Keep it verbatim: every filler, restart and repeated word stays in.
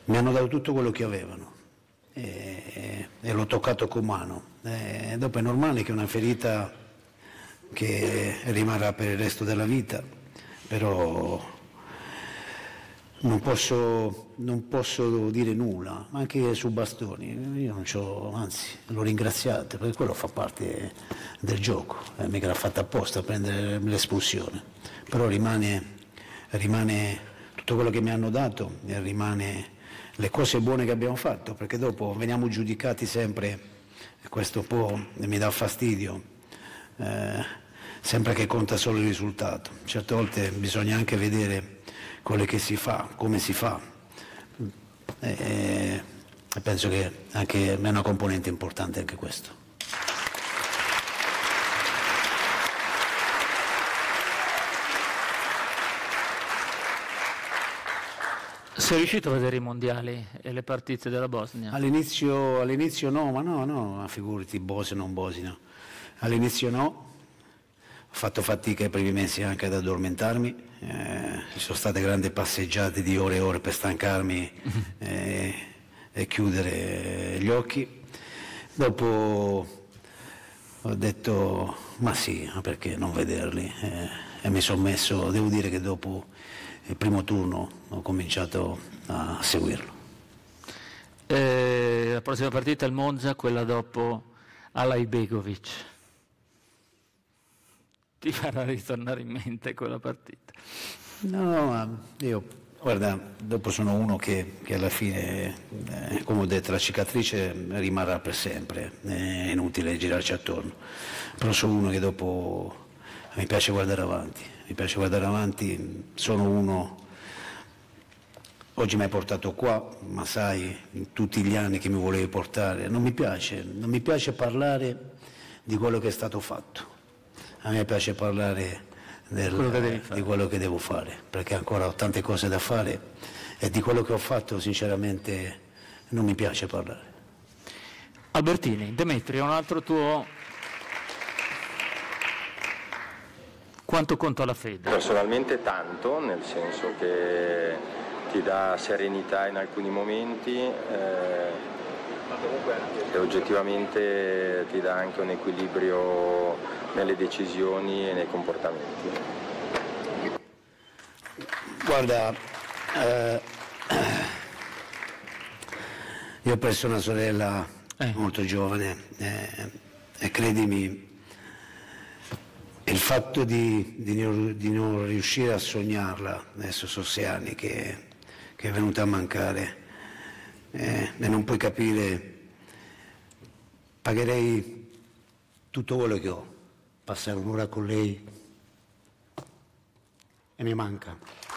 mi hanno dato tutto quello che avevano e, e l'ho toccato con mano. E dopo è normale che è una ferita che rimarrà per il resto della vita, però non posso, non posso dire nulla, anche su Bastoni, io non c'ho, anzi l'ho ringraziato perché quello fa parte del gioco, eh, mica l'ha fatta apposta a prendere l'espulsione, però rimane, rimane tutto quello che mi hanno dato e rimane le cose buone che abbiamo fatto, perché dopo veniamo giudicati sempre, e questo un po' mi dà fastidio, eh, sempre che conta solo il risultato, certe volte bisogna anche vedere quello che si fa, come si fa, e, e penso che anche è una componente importante anche questo. Sei riuscito a vedere i mondiali e le partite della Bosnia? All'inizio, all'inizio no, ma no, no, figurati, Bosnia non Bosnia, all'inizio no, ho fatto fatica i primi mesi anche ad addormentarmi, eh, ci sono state grandi passeggiate di ore e ore per stancarmi eh, e chiudere gli occhi. Dopo ho detto ma sì, ma perché non vederli? Eh, e mi sono messo, devo dire che dopo il primo turno ho cominciato a seguirlo. Eh, la prossima partita è il Monza, quella dopo all'Ibegovic. Ti farà ritornare in mente quella partita? No, io, guarda, dopo sono uno che, che alla fine, eh, come ho detto, la cicatrice rimarrà per sempre, è inutile girarci attorno, però sono uno che dopo mi piace guardare avanti, mi piace guardare avanti, sono uno, oggi mi hai portato qua, ma sai, in tutti gli anni che mi volevi portare, non mi piace, non mi piace parlare di quello che è stato fatto. A me piace parlare del, quello che di quello che devo fare, perché ancora ho tante cose da fare e di quello che ho fatto sinceramente non mi piace parlare. Albertini, Demetrio, un altro tuo... Quanto conta la fede? Personalmente tanto, nel senso che ti dà serenità in alcuni momenti eh, e oggettivamente ti dà anche un equilibrio nelle decisioni e nei comportamenti. Guarda, eh, io ho perso una sorella eh. molto giovane eh, e credimi, il fatto di, di, non, di non riuscire a sognarla, adesso sono sei anni che, che è venuta a mancare eh, e non puoi capire, pagherei tutto quello che ho, passare un'ora con lei e mi manca.